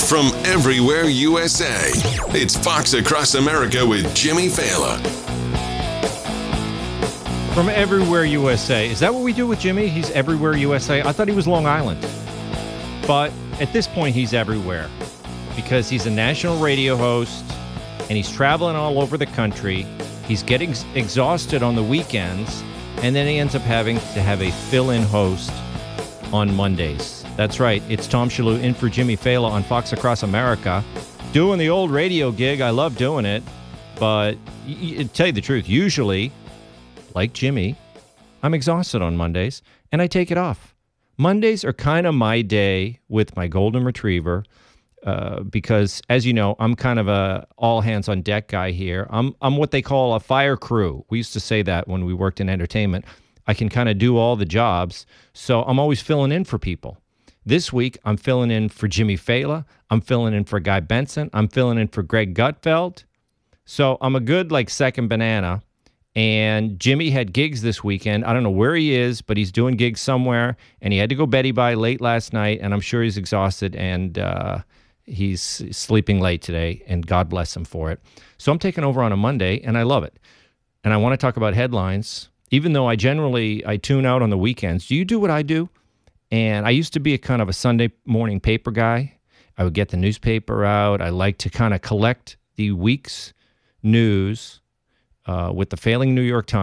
from everywhere USA. It's Fox Across America with Jimmy Failla. From everywhere USA. Is that what we do with Jimmy? He's everywhere USA? I thought he was Long Island. But at this point, he's everywhere because he's a national radio host and he's traveling all over the country. He's getting exhausted on the weekends, and then he ends up having to have a fill-in host on Mondays. That's right. It's Tom Shillue in for Jimmy Failla on Fox Across America. Doing the old radio gig. I love doing it. But to tell you the truth, usually, like Jimmy, I'm exhausted on Mondays, and I take it off. Mondays are kind of my day with my golden retriever because, as you know, I'm kind of a all-hands-on-deck guy here. I'm what they call a fire crew. We used to say that when we worked in entertainment. I can kind of do all the jobs, so I'm always filling in for people. This week, I'm filling in for Jimmy Failla. I'm filling in for Guy Benson. I'm filling in for Greg Gutfeld. So I'm a good, second banana. And Jimmy had gigs this weekend. I don't know where he is, but he's doing gigs somewhere. And he had to go Betty Bye late last night, and I'm sure he's exhausted, and he's sleeping late today, and God bless him for it. So I'm taking over on a Monday, and I love it. And I want to talk about headlines, even though I tune out on the weekends. Do you do what I do? And I used to be a kind of a Sunday morning paper guy. I would get the newspaper out. I like to kind of collect the week's news with the failing New York Times.